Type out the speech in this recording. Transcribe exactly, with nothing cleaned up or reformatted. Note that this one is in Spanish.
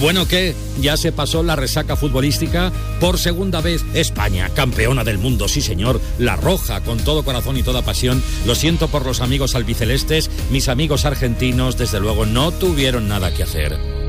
Bueno, ¿qué? Ya se pasó la resaca futbolística. Por segunda vez, España, campeona del mundo, sí señor. La roja, con todo corazón y toda pasión. Lo siento por los amigos albicelestes. Mis amigos argentinos, desde luego, no tuvieron nada que hacer.